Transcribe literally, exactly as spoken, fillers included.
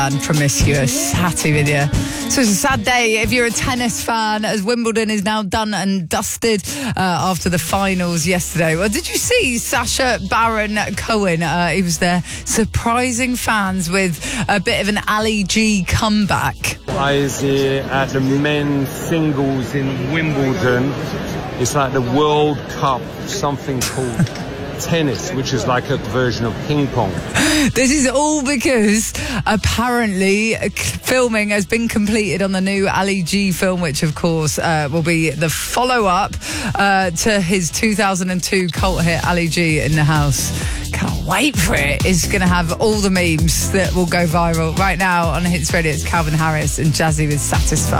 And promiscuous, happy with you. So it's a sad day if you're a tennis fan, as Wimbledon is now done and dusted uh, after the finals yesterday. Well, did you see Sacha Baron Cohen? Uh, he was there surprising fans with a bit of an Ali G comeback. I was here at the men's singles in Wimbledon. It's like the World Cup, something called tennis, which is like a version of ping pong. This is all because apparently filming has been completed on the new Ali G film, which of course uh, will be the follow-up uh, to his two thousand two cult hit Ali G in the House. Can't wait for it. It's going to have all the memes that will go viral. Right now on Hits Radio, it's Calvin Harris and Jazzy with Satisfied.